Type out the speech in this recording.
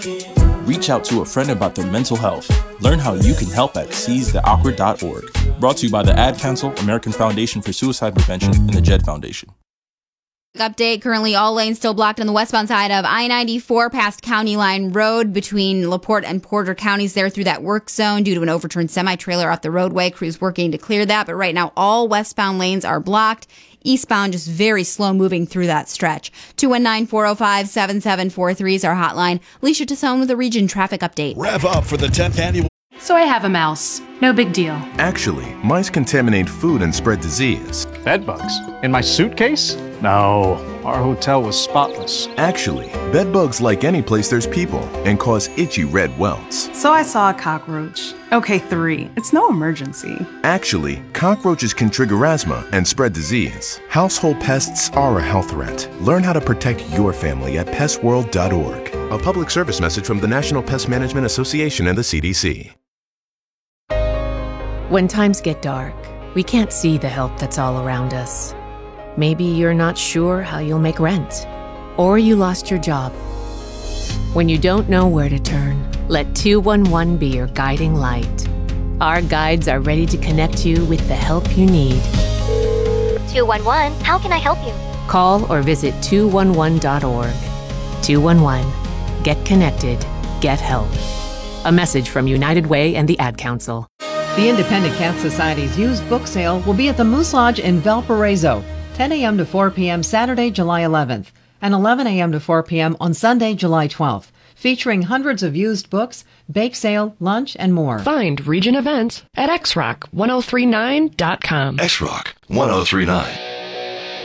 Reach out to a friend about their mental health. Learn how you can help at seizetheawkward.org. Brought to you by the Ad Council, American Foundation for Suicide Prevention, and the JED Foundation. Update, currently all lanes still blocked on the westbound side of I-94 past County Line Road between LaPorte and Porter counties there through that work zone due to an overturned semi-trailer off the roadway. Crews working to clear that, but right now all westbound lanes are blocked. Eastbound just very slow moving through that stretch. 219-405-7743 is our hotline. Alicia Tassone with a Region Traffic Update. Rev up for the 10th annual. So I have a mouse. No big deal. Actually, mice contaminate food and spread disease. Bed bugs? In my suitcase? No, our hotel was spotless. Actually, bed bugs like any place there's people and cause itchy red welts. So I saw a cockroach. Okay, 3. It's no emergency. Actually, cockroaches can trigger asthma and spread disease. Household pests are a health threat. Learn how to protect your family at pestworld.org. A public service message from the National Pest Management Association and the CDC. When times get dark, we can't see the help that's all around us. Maybe you're not sure how you'll make rent, or you lost your job. When you don't know where to turn, let 211 be your guiding light. Our guides are ready to connect you with the help you need. 211, how can I help you? Call or visit 211.org. 211. Get connected. Get help. A message from United Way and the Ad Council. The Independent Cat Society's used book sale will be at the Moose Lodge in Valparaiso, 10 a.m. to 4 p.m. Saturday, July 11th, and 11 a.m. to 4 p.m. on Sunday, July 12th, featuring hundreds of used books, bake sale, lunch, and more. Find Region events at xrock1039.com. XRock 1039.